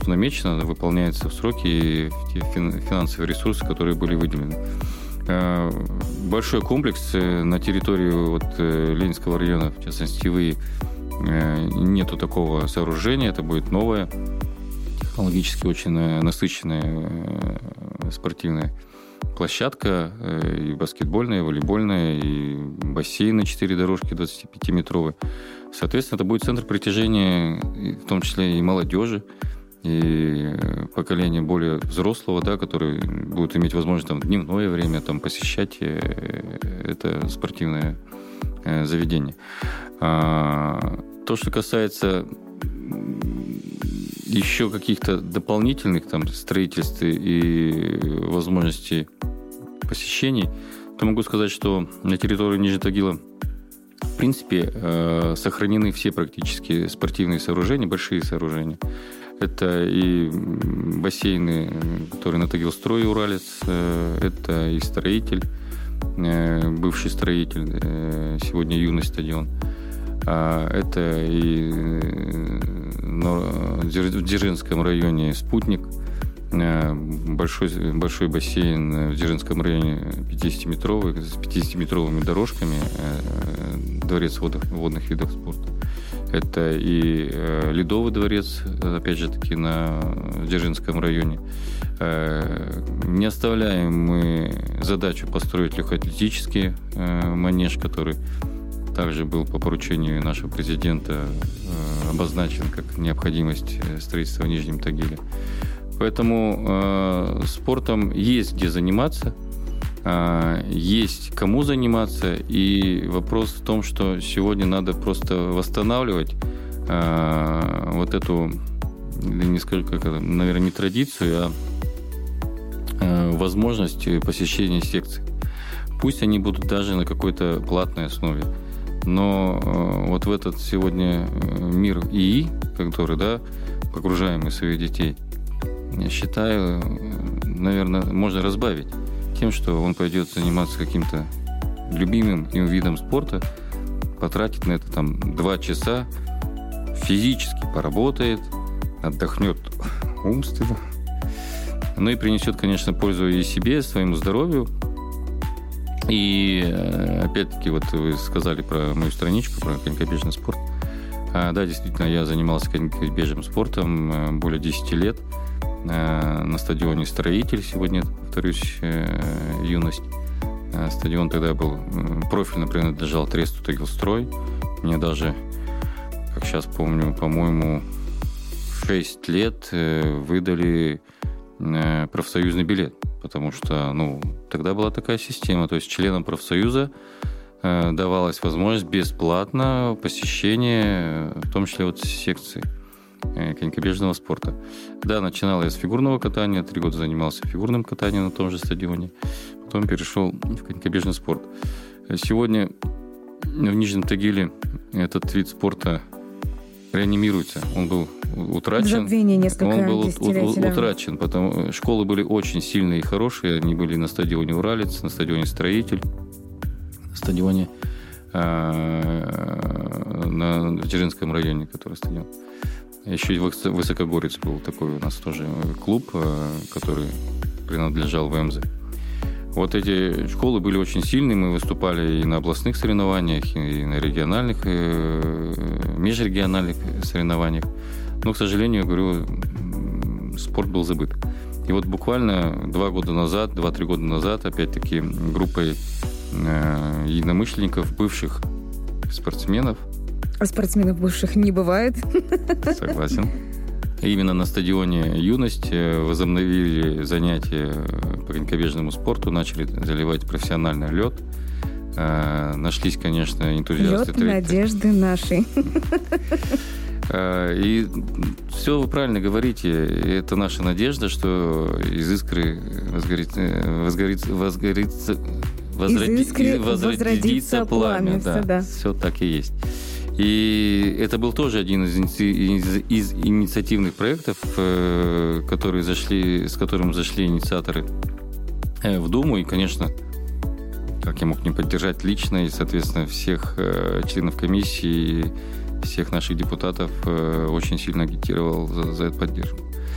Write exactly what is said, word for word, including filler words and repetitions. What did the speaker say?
что намечено, выполняется в сроки и в те финансовые ресурсы, которые были выделены. Большой комплекс на территории вот Ленинского района, в частности, Тивы, нету такого сооружения. Это будет новое, технологически очень насыщенная спортивная площадка, и баскетбольная, и волейбольная, и бассейн на четыре дорожки двадцатипятиметровые. Соответственно, это будет центр притяжения, в том числе и молодежи, и поколение более взрослого, да, который будет иметь возможность там, в дневное время там, посещать это спортивное заведение. А, то, что касается еще каких-то дополнительных там, строительств и возможностей посещений, то могу сказать, что на территории Нижнего Тагила в принципе сохранены все практически спортивные сооружения, большие сооружения. Это и бассейны, которые на Тагилстрой Уралец, это и строитель, бывший строитель, сегодня юный стадион. Это и в Дзержинском районе «Спутник», большой, большой бассейн в Дзержинском районе пятидесятиметровый, с пятидесятиметровыми дорожками, дворец водных, водных видов спорта. Это и Ледовый дворец, опять же таки, на Дзержинском районе. Не оставляем мы задачу построить легкоатлетический манеж, который также был по поручению нашего президента обозначен как необходимость строительства в Нижнем Тагиле. Поэтому спортом есть где заниматься, есть кому заниматься, и вопрос в том, что сегодня надо просто восстанавливать вот эту, не скажу, как это, наверное, не традицию, а возможность посещения секций. Пусть они будут даже на какой-то платной основе, но вот в этот сегодня мир ИИ, который, да, погружаем мы своих детей, я считаю, наверное, можно разбавить тем, что он пойдет заниматься каким-то любимым им видом спорта, потратит на это там два часа, физически поработает, отдохнет умственно, ну и принесет, конечно, пользу и себе, и своему здоровью. И опять-таки, вот вы сказали про мою страничку, про конькобежный спорт. Да, действительно, я занимался конькобежным спортом более десяти лет на стадионе «Строитель». Сегодня, повторюсь, юность. Стадион тогда был профильно принадлежал тресту «Тагилстрой». Мне даже, как сейчас помню, по-моему, шесть лет выдали профсоюзный билет, потому что, ну, тогда была такая система, то есть членам профсоюза э, давалась возможность бесплатно посещения, в том числе вот секции э, конькобежного спорта. Да, начинал я с фигурного катания, три года занимался фигурным катанием на том же стадионе, потом перешел в конькобежный спорт. Сегодня в Нижнем Тагиле этот вид спорта реанимируется. Он был утрачен. Забвение несколько Он был десятилетий, да. утрачен, потому школы были очень сильные и хорошие. Они были на стадионе «Уралец», на стадионе «Строитель», на стадионе э, на Дзержинском районе, который стадион. Еще и Высокогорец был такой у нас тоже клуб, э, который принадлежал ВМЗ. Вот эти школы были очень сильные, мы выступали и на областных соревнованиях, и на региональных, и межрегиональных соревнованиях. Но, к сожалению, я говорю, спорт был забыт. И вот буквально два года назад, два-три года назад, опять-таки, группой э, единомышленников, бывших спортсменов. А спортсменов бывших не бывает. Согласен. Именно на стадионе «Юность» возобновили занятия по конькобежному спорту, начали заливать профессиональный лед. Нашлись, конечно, энтузиасты. Лед надежды нашей. И все вы правильно говорите. Это наша надежда, что из искры возгорится, возгорится, возгорится, возроди, из искры возродится, возродится пламя. Да, да. Все так и есть. И это был тоже один из, из, из инициативных проектов, которые зашли, с которым зашли инициаторы в Думу. И, конечно, как я мог не поддержать лично, и, соответственно, всех членов комиссии, всех наших депутатов очень сильно агитировал за, за эту поддержку.